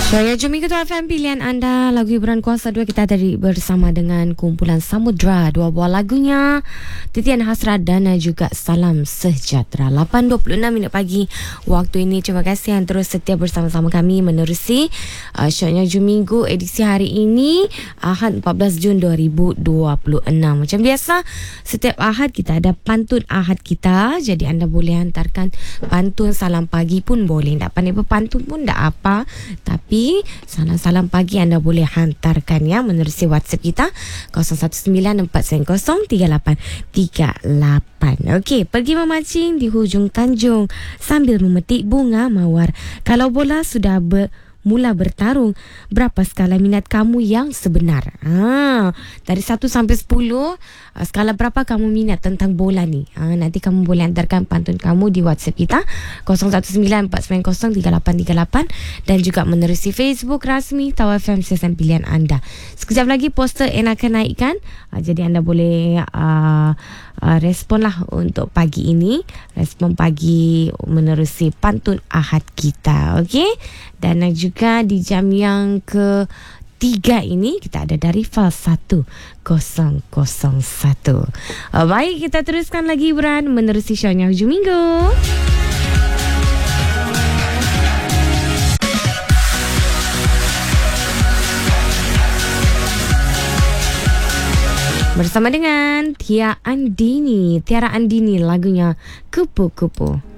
Saya Jumi Ketua FM pilihan anda. Lagu hiburan kuasa 2 kita tadi bersama dengan kumpulan Samudra. Dua buah lagunya Titian Hasrat dan juga Salam Sejahtera. 8.26 minit pagi waktu ini. Terima kasih yang terus setia bersama-sama kami menerusi Syoknya Jumminggu edisi hari ini Ahad 14 Jun 2026. Macam biasa setiap Ahad kita ada pantun Ahad kita. Jadi anda boleh hantarkan pantun salam pagi pun boleh. Tak pandai berpantun pun tak apa. Tapi salam-salam pagi anda boleh hantarkan ya menerusi WhatsApp kita 0194903838. Okey, pergi memancing di hujung tanjung sambil memetik bunga mawar. Kalau bola sudah mula bertarung, berapa skala minat kamu yang sebenar? Dari 1 sampai 10, skala berapa kamu minat tentang bola ni? Nanti kamu boleh hantarkan pantun kamu di WhatsApp kita 0194903838 dan juga menerusi Facebook rasmi Tau FM stesen pilihan anda. Sekejap lagi poster N akan naikkan. Jadi anda boleh responlah untuk pagi ini. Respon pagi menerusi pantun Ahad kita. Okey? Dan juga di jam yang ke-3 ini kita ada dari fal 1001. Baik, kita teruskan lagi hiburan menerusi Syoknya Hujung Minggu. Bersama dengan Tiara Andini lagunya Kupu-Kupu.